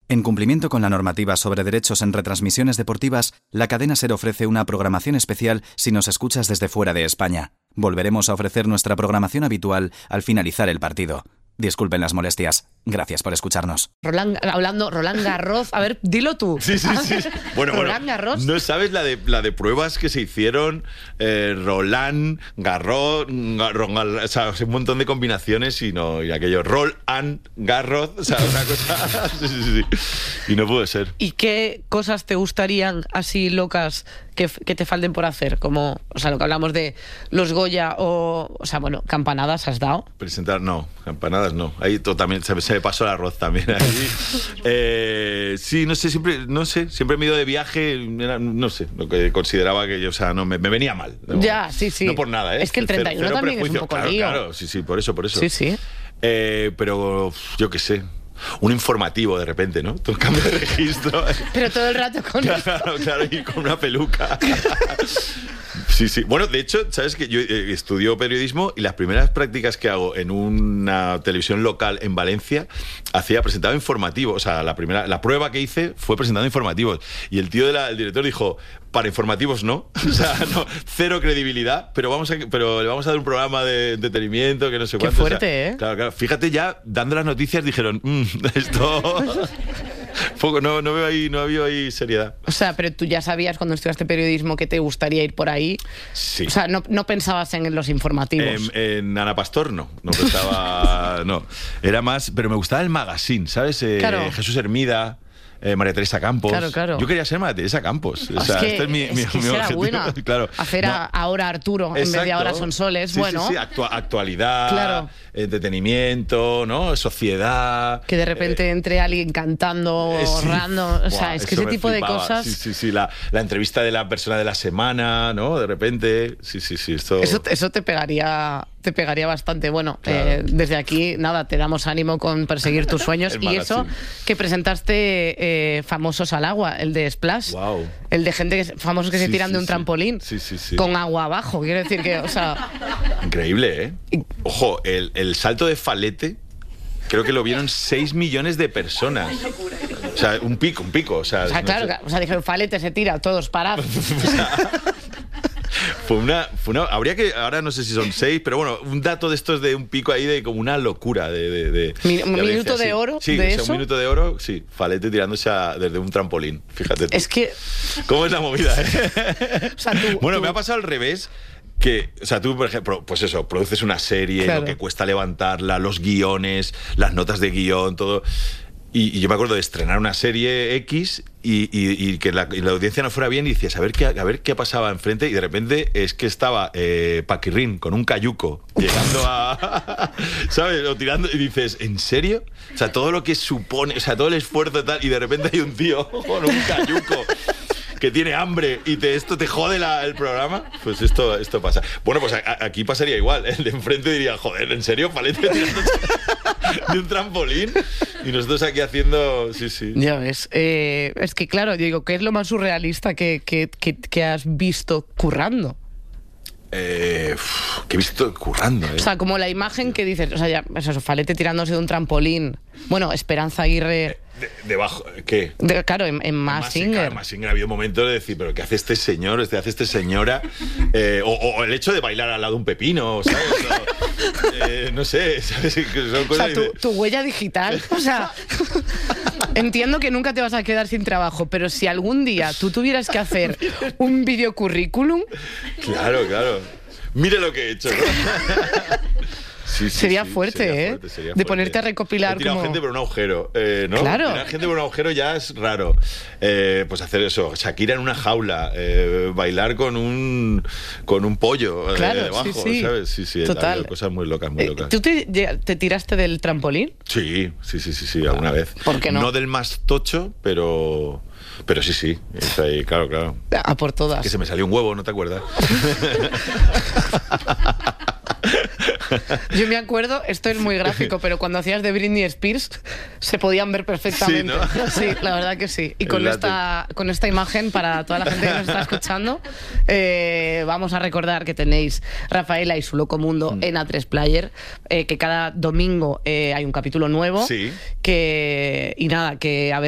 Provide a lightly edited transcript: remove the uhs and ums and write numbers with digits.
En cumplimiento con la normativa sobre derechos en retransmisiones deportivas, la cadena SER ofrece una programación especial si nos escuchas desde fuera de España. Volveremos a ofrecer nuestra programación habitual al finalizar el partido. Disculpen las molestias. Gracias por escucharnos. Roland Garros. A ver, dilo tú. Sí. Bueno, Roland Garros. No sabes la de pruebas que se hicieron. Roland Garros, o sea, un montón de combinaciones y aquello. Roland Garros, o sea, una cosa. Sí. Y no puede ser. ¿Y qué cosas te gustarían así locas que te falten por hacer? Como, o sea, lo que hablamos de los Goya o sea, bueno, campanadas has dado. Presentar, no, campanadas no. Ahí también se me pasó el arroz también. Ahí. Sí, no sé, siempre me he ido de viaje, no sé, lo que consideraba que yo, o sea, no me venía mal. No, ya, sí. No por nada, ¿eh? Es que el 31 cero también prejuicio. es un poco lío. Claro, sí, por eso. Sí. Pero yo qué sé. Un informativo de repente, ¿no? Todo el cambio de registro. Pero todo el rato con Claro, y con una peluca. Sí. Bueno, de hecho, ¿sabes que yo estudio periodismo y las primeras prácticas que hago en una televisión local en Valencia presentaba informativos? O sea, la prueba que hice fue presentando informativos. Y el tío el director dijo: para informativos no. O sea, no, cero credibilidad, pero le vamos a dar un programa de entretenimiento que no sé cuánto. Qué fuerte, o sea, Claro. Fíjate, ya dando las noticias dijeron, esto... Poco, no veo ahí seriedad. O sea, pero tú ya sabías cuando estudiaste periodismo que te gustaría ir por ahí. Sí. O sea, no pensabas en los informativos. En Ana Pastor no pensaba, no. Era más, pero me gustaba el magazine, ¿sabes? Claro. Jesús Hermida. María Teresa Campos. Claro. Yo quería ser María Teresa Campos. O sea, este es mi objetivo. Buena. Claro. Hacer ahora Arturo en vez de ahora Sonsoles. Sí, bueno. Sí. Actualidad, claro. Entretenimiento, ¿no? Sociedad. Que de repente entre alguien cantando random. O sea, es que ese tipo de cosas. Sí. La entrevista de la persona de la semana, ¿no? De repente. Sí. Eso te pegaría bastante. Bueno, claro. Desde aquí, nada, te damos ánimo con perseguir tus sueños. Y eso que presentaste Famosos al agua, el de Splash. Wow. El de gente famosos que se tiran de un trampolín. Sí. Con agua abajo. Quiero decir que, o sea... Increíble, ¿eh? Ojo, el salto de Falete, creo que lo vieron 6 millones de personas. O sea, un pico. O sea, claro, no sé. O sea, dijeron, Falete se tira, todos parados. Fue una habría que, ahora no sé si son 6, pero bueno, un dato de estos de un pico ahí de como una locura un minuto de oro. Sí, de eso. Un minuto de oro, sí, Falete tirándose desde un trampolín, fíjate tú. Es que... ¿Cómo es la movida, O sea, me ha pasado al revés. Que, o sea, tú, por ejemplo, pues eso, produces una serie, claro. Lo que cuesta levantarla, los guiones, las notas de guión, todo. Y yo me acuerdo de estrenar una serie X y que la audiencia no fuera bien y decías, a ver qué pasaba enfrente, y de repente es que estaba Paquirrín con un cayuco llegando a... ¿sabes? O tirando, y dices, ¿en serio? O sea, todo lo que supone, o sea, todo el esfuerzo y tal, y de repente hay un tío con un cayuco que tiene hambre y esto te jode el programa, pues esto pasa. Bueno, pues aquí pasaría igual. El de enfrente diría, joder, ¿en serio? Falete tirándose de un trampolín y nosotros aquí haciendo... Sí. Ya ves. Es que claro, yo digo, ¿qué es lo más surrealista que has visto currando? Que he visto currando, O sea, como la imagen que dices, o sea, ya, eso, Falete tirándose de un trampolín. Bueno, Esperanza Aguirre... Debajo, ¿qué? Claro, en Mask Singer. En Mask Singer ha habido momentos de decir, ¿pero qué hace este señor? ¿Qué hace esta señora? O el hecho de bailar al lado de un pepino, ¿sabes? No sé, ¿sabes? Son cosas... O sea, tu huella digital, o sea... Entiendo que nunca te vas a quedar sin trabajo, pero si algún día tú tuvieras que hacer un videocurrículum... Claro. Mire lo que he hecho, ¿no? Sería fuerte, sería de ponerte a recopilar. He tirado gente por un agujero, ¿no? Claro. Tirar gente por un agujero ya es raro. Pues hacer eso, Shakira en una jaula, bailar con un pollo debajo, ¿sabes? Sí, total. Cosas muy locas. ¿Tú te tiraste del trampolín? Sí, alguna vez. ¿Por qué no? No del más tocho, pero sí. Está ahí, claro. A por todas. Que se me salió un huevo, ¿no te acuerdas? Yo me acuerdo, esto es muy gráfico, pero cuando hacías de Britney Spears se podían ver perfectamente. Sí, ¿no? Sí, la verdad que sí. Y con esta imagen, para toda la gente que nos está escuchando, vamos a recordar que tenéis Rafaela y su Loco Mundo en A3 Player, que cada domingo hay un capítulo nuevo. Sí. Y nada, que a ver